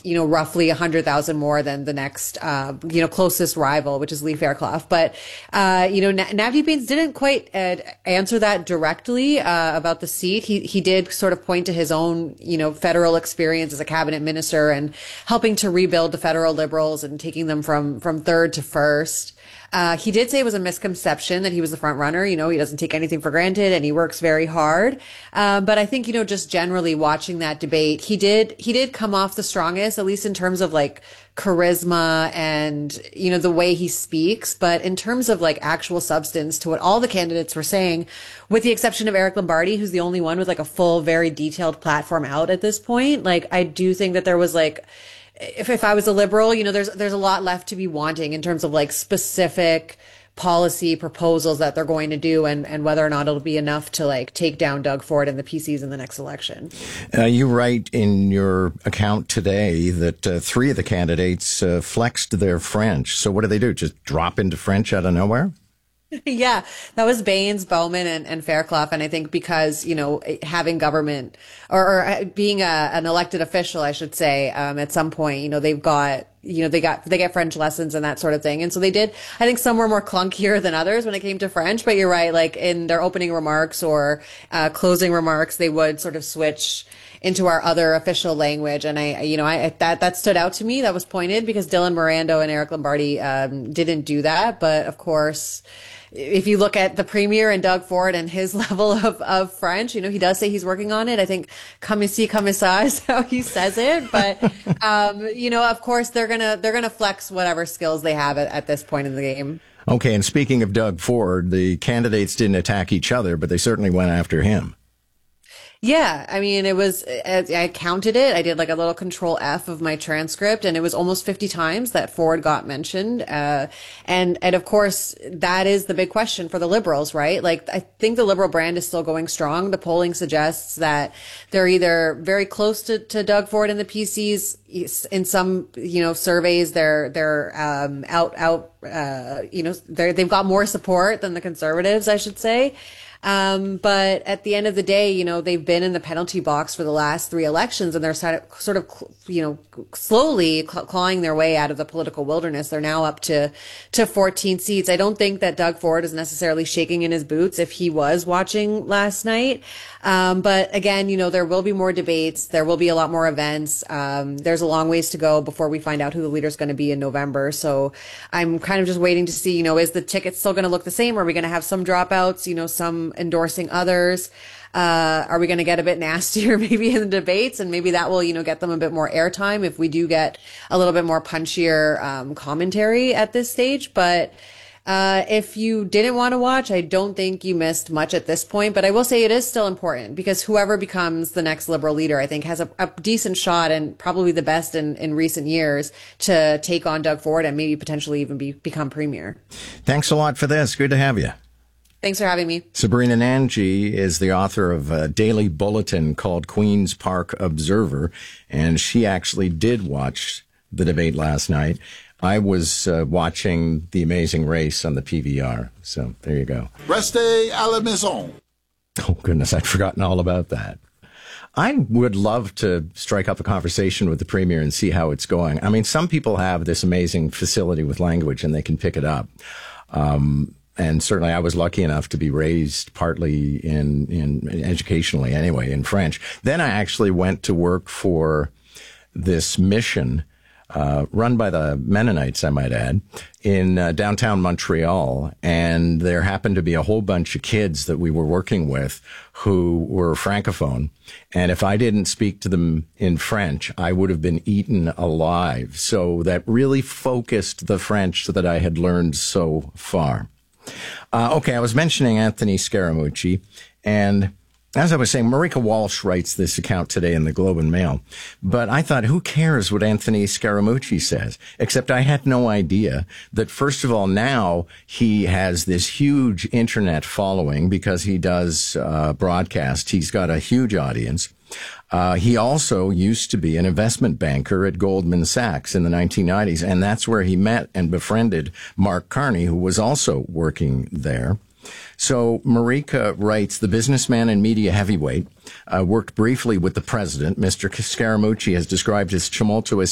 roughly 100,000 more than the next, closest rival, which is Lee Fairclough. But, Navdeep Bains didn't quite answer that directly, about the seat. He did sort of point to his own, federal experience as a cabinet minister and helping to rebuild the federal Liberals and taking them from third to first. He did say it was a misconception that he was the front runner. He doesn't take anything for granted and he works very hard. But I think, just generally watching that debate, he did come off the strongest, at least in terms of like charisma and, the way he speaks. But in terms of like actual substance to what all the candidates were saying, with the exception of Eric Lombardi, who's the only one with like a full, very detailed platform out at this point, like I do think that there was like, if I was a Liberal, there's a lot left to be wanting in terms of like specific policy proposals that they're going to do and whether or not it'll be enough to like take down Doug Ford and the PCs in the next election. You write in your account today that three of the candidates flexed their French. So what do they do? Just drop into French out of nowhere? Yeah, that was Bains, Bowman, and Fairclough. And I think because, having government or being an elected official, I should say, at some point, they've got, they get French lessons and that sort of thing. And so they did, I think some were more clunkier than others when it came to French, but you're right. Like in their opening remarks or, closing remarks, they would sort of switch into our other official language. And that stood out to me. That was pointed because Dylan Morando and Eric Lombardi, didn't do that. But of course, if you look at the premier and Doug Ford and his level of French, he does say he's working on it. I think comme ici, comme ça is how he says it. But, of course they're going to flex whatever skills they have at this point in the game. Okay. And speaking of Doug Ford, the candidates didn't attack each other, but they certainly went after him. Yeah, I mean, it was, I counted it. I did like a little control F of my transcript and it was almost 50 times that Ford got mentioned. And of course, that is the big question for the Liberals, right? Like, I think the Liberal brand is still going strong. The polling suggests that they're either very close to Doug Ford and the PCs. In some, surveys, they're they've got more support than the Conservatives, I should say. But at the end of the day, they've been in the penalty box for the last three elections and they're sort of, slowly clawing their way out of the political wilderness. They're now up to 14 seats. I don't think that Doug Ford is necessarily shaking in his boots if he was watching last night. But again, there will be more debates. There will be a lot more events. There's a long ways to go before we find out who the leader's going to be in November. So I'm kind of just waiting to see, is the ticket still going to look the same? Are we going to have some dropouts, some endorsing others? Are we going to get a bit nastier maybe in the debates? And maybe that will, get them a bit more airtime if we do get a little bit more punchier, commentary at this stage. But, if you didn't want to watch, I don't think you missed much at this point, but I will say it is still important because whoever becomes the next Liberal leader, I think has a decent shot and probably the best in recent years to take on Doug Ford and maybe potentially even become premier. Thanks a lot for this. Good to have you. Thanks for having me. Sabrina Nanji is the author of a daily bulletin called Queen's Park Observer, and she actually did watch the debate last night. I was watching The Amazing Race on the PVR, so there you go. Restez à la maison. Oh, goodness, I'd forgotten all about that. I would love to strike up a conversation with the premier and see how it's going. I mean, some people have this amazing facility with language and they can pick it up. And certainly I was lucky enough to be raised partly in educationally anyway, in French. Then I actually went to work for this mission, run by the Mennonites, I might add, in downtown Montreal. And there happened to be a whole bunch of kids that we were working with who were Francophone. And if I didn't speak to them in French, I would have been eaten alive. So that really focused the French that I had learned so far. Okay, I was mentioning Anthony Scaramucci, and as I was saying, Marika Walsh writes this account today in the Globe and Mail, but I thought, who cares what Anthony Scaramucci says? Except I had no idea that, first of all, now he has this huge internet following because he does broadcast. He's got a huge audience. He also used to be an investment banker at Goldman Sachs in the 1990s, and that's where he met and befriended Mark Carney, who was also working there. So Marika writes, the businessman and media heavyweight worked briefly with the president. Mr. Scaramucci has described his tumultuous